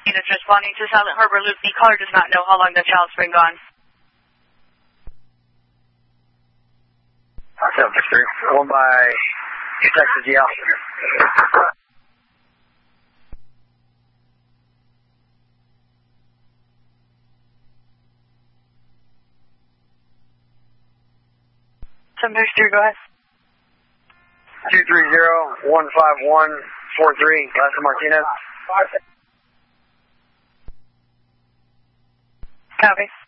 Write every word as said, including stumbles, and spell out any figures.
Martinez responding to Silent Harbor Loop. The caller does not know how long the child's been gone. seven six three, one by Texas G L. seven six three, go ahead. two three zero, one five one four three, Lester Martinez. Copy.